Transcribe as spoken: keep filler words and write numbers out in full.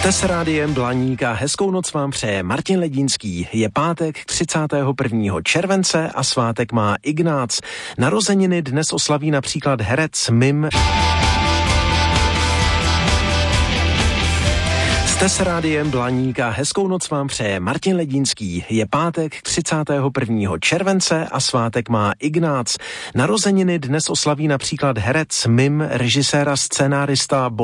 Jste s rádiem Blaník a hezkou noc vám přeje Martin Ledínský. Je pátek třicátého prvního července a svátek má Ignác. Narozeniny dnes oslaví například herec Mim. Jste s rádiem Blaník a hezkou noc vám přeje Martin Ledínský. Je pátek třicátého prvního července a svátek má Ignác. Narozeniny dnes oslaví například herec Mim, režisér a scénárista